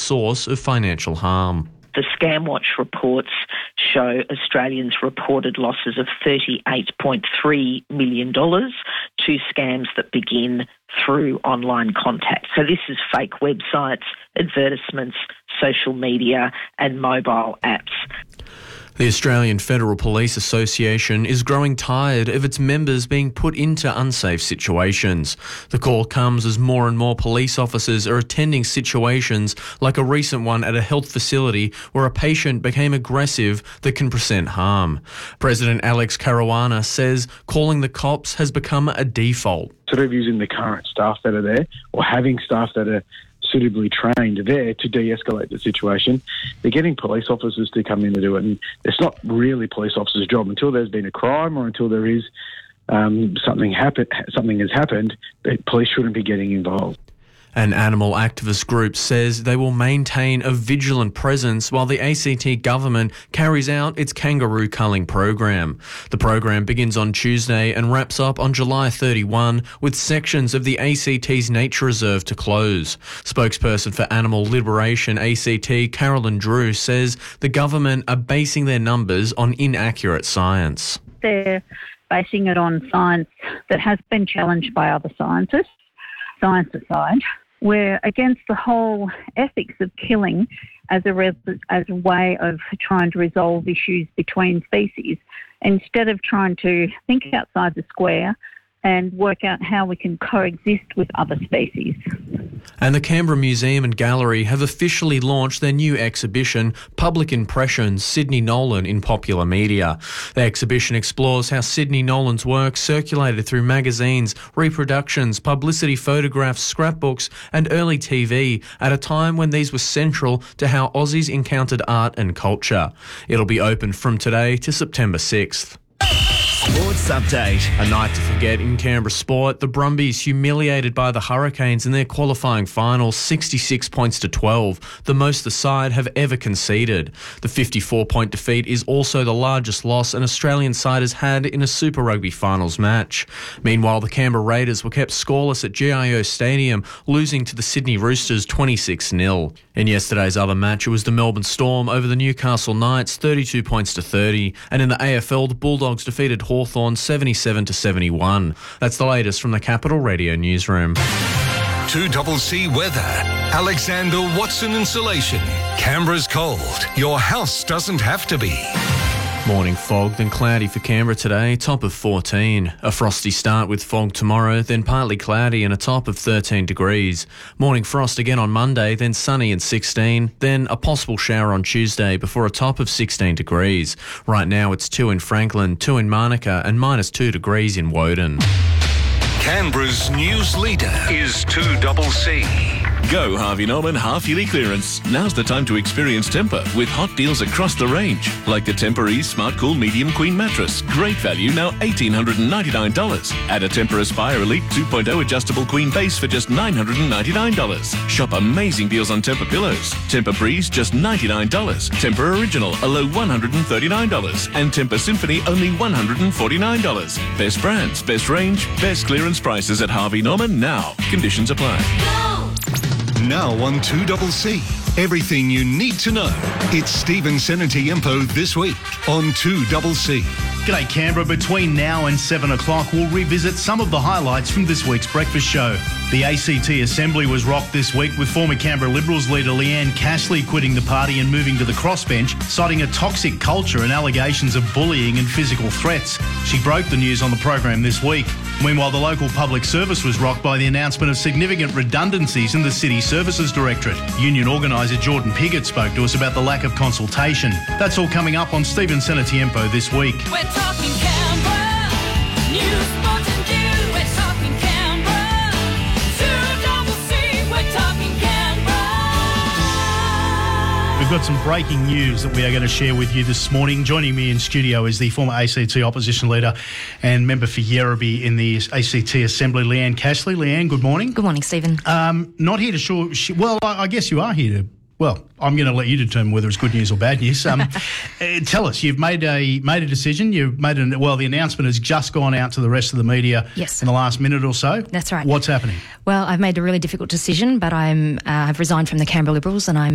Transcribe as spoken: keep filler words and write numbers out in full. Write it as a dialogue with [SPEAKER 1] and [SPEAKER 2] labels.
[SPEAKER 1] source of financial harm.
[SPEAKER 2] The Scamwatch reports show Australians reported losses of thirty-eight point three million dollars to scams that begin through online contact. So this is fake websites, advertisements, social media and mobile apps.
[SPEAKER 1] The Australian Federal Police Association is growing tired of its members being put into unsafe situations. The call comes as more and more police officers are attending situations like a recent one at a health facility where a patient became aggressive that can present harm. President Alex Caruana says calling the cops has become a default.
[SPEAKER 3] Sort of using the current staff that are there or having staff that are suitably trained there to de-escalate the situation. They're getting police officers to come in to do it, and it's not really police officers' job until there's been a crime or until there is um, something happen, something has happened. Police shouldn't be getting involved.
[SPEAKER 1] An animal activist group says they will maintain a vigilant presence while the A C T government carries out its kangaroo culling program. The program begins on Tuesday and wraps up on July thirty-first with sections of the A C T's nature reserve to close. Spokesperson for Animal Liberation A C T, Carolyn Drew, says the government are basing their numbers on inaccurate science.
[SPEAKER 4] They're basing it on science that has been challenged by other scientists. Science aside, we're against the whole ethics of killing as a res- as a way of trying to resolve issues between species, instead of trying to think outside the square and work out how we can coexist with other species.
[SPEAKER 1] And the Canberra Museum and Gallery have officially launched their new exhibition, Public Impressions, Sidney Nolan in Popular Media. The exhibition explores how Sidney Nolan's work circulated through magazines, reproductions, publicity photographs, scrapbooks and early T V at a time when these were central to how Aussies encountered art and culture. It'll be open from today to September sixth.
[SPEAKER 5] Sports Update.
[SPEAKER 1] A night to forget in Canberra sport. The Brumbies humiliated by the Hurricanes in their qualifying final, sixty-six points to twelve, the most the side have ever conceded. The fifty-four point defeat is also the largest loss an Australian side has had in a Super Rugby finals match. Meanwhile, the Canberra Raiders were kept scoreless at G I O Stadium, losing to the Sydney Roosters twenty-six nil. In yesterday's other match, it was the Melbourne Storm over the Newcastle Knights, thirty-two points to thirty, and in the A F L, the Bulldogs defeated Hawthorn seventy-seven to seventy-one. That's the latest from the Capital Radio newsroom.
[SPEAKER 5] two C C weather. Alexander Watson Insulation. Canberra's cold. Your house doesn't have to be.
[SPEAKER 1] Morning fog, then cloudy for Canberra today, top of fourteen. A frosty start with fog tomorrow, then partly cloudy and a top of thirteen degrees. Morning frost again on Monday, then sunny and sixteen. Then a possible shower on Tuesday before a top of sixteen degrees. Right now it's two in Franklin, two in Manuka and minus two degrees in Woden.
[SPEAKER 5] Canberra's news leader is two C C.
[SPEAKER 6] Go Harvey Norman half-yearly clearance. Now's the time to experience Tempur with hot deals across the range. Like the Tempur Ease Smart Cool Medium Queen Mattress. Great value, now one thousand eight hundred ninety-nine dollars. Add a Tempur Aspire Elite two point oh Adjustable Queen Base for just nine hundred ninety-nine dollars. Shop amazing deals on Tempur Pillows. Tempur Breeze, just ninety-nine dollars. Tempur Original, a low one hundred thirty-nine dollars. And Tempur Symphony, only one hundred forty-nine dollars. Best brands, best range, best clearance prices at Harvey Norman now. Conditions apply.
[SPEAKER 5] Now on two C C. Everything you need to know. It's Stephen Senatiempo this week on two C C.
[SPEAKER 7] G'day Canberra. Between now and seven o'clock, we'll revisit some of the highlights from this week's breakfast show. The A C T Assembly was rocked this week with former Canberra Liberals leader Leanne Cashley quitting the party and moving to the crossbench, citing a toxic culture and allegations of bullying and physical threats. She broke the news on the program this week. Meanwhile, the local public service was rocked by the announcement of significant redundancies in the City Services Directorate. Union organiser Jordan Piggott spoke to us about the lack of consultation. That's all coming up on Stephen Senatiempo this week.
[SPEAKER 8] We're talking Canberra, news, sports and news. We're talking Canberra, two C C. We're talking Canberra.
[SPEAKER 7] We've got some breaking news that we are going to share with you this morning. Joining me in studio is the former A C T opposition leader and member for Yerrabee in the A C T Assembly, Leanne Cashley. Leanne, good morning.
[SPEAKER 9] Good morning, Stephen.
[SPEAKER 7] Um, not here to show... Sh- well, I, I guess you are here to... Well, I'm going to let you determine whether it's good news or bad news. Um, uh, tell us, you've made a made a decision. You've made an well. The announcement has just gone out to the rest of the media.
[SPEAKER 9] Yes.
[SPEAKER 7] In the last minute or so.
[SPEAKER 9] That's right.
[SPEAKER 7] What's happening?
[SPEAKER 9] Well, I've made a really difficult decision, but I'm uh, I've resigned from the Canberra Liberals and I'm